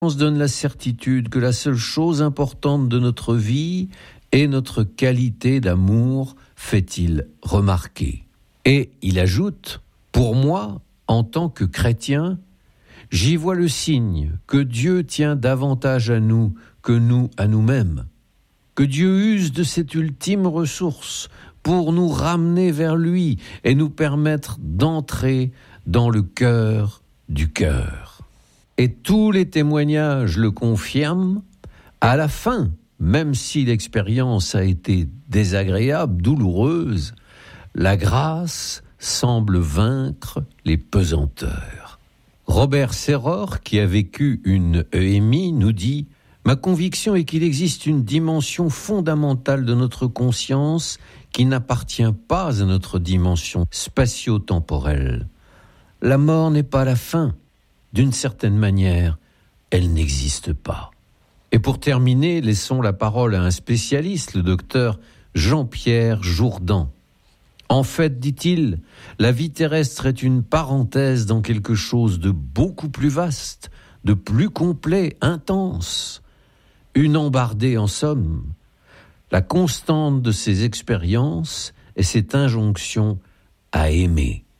On se donne la certitude que la seule chose importante de notre vie est notre qualité d'amour, fait-il remarquer. Et il ajoute, pour moi, en tant que chrétien, j'y vois le signe que Dieu tient davantage à nous que nous à nous-mêmes, que Dieu use de cette ultime ressource pour nous ramener vers lui et nous permettre d'entrer dans le cœur du cœur. Et tous les témoignages le confirment, à la fin, même si l'expérience a été désagréable, douloureuse, la grâce semble vaincre les pesanteurs. Robert Serror, qui a vécu une EMI, nous dit « Ma conviction est qu'il existe une dimension fondamentale de notre conscience qui n'appartient pas à notre dimension spatio-temporelle. La mort n'est pas la fin. D'une certaine manière, elle n'existe pas. » Et pour terminer, laissons la parole à un spécialiste, le docteur Jean-Pierre Jourdan. En fait, dit-il, la vie terrestre est une parenthèse dans quelque chose de beaucoup plus vaste, de plus complet, intense. Une embardée en somme. La constante de ces expériences est cette injonction à aimer.